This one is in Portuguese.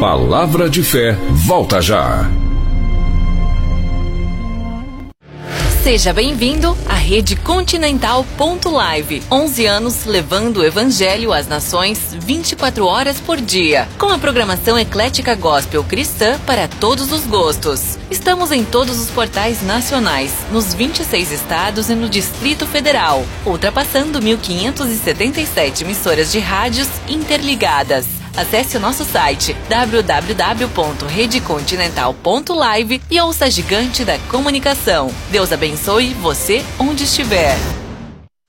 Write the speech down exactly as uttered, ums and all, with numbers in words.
Palavra de Fé volta já. Seja bem-vindo à Rede Continental ponto live. onze anos levando o Evangelho às nações vinte e quatro horas por dia. Com a programação eclética gospel cristã para todos os gostos. Estamos em todos os portais nacionais, nos vinte e seis estados e no Distrito Federal, ultrapassando mil quinhentas e setenta e sete emissoras de rádios interligadas. Acesse o nosso site w w w ponto rede continental ponto live e ouça a gigante da comunicação. Deus abençoe você onde estiver.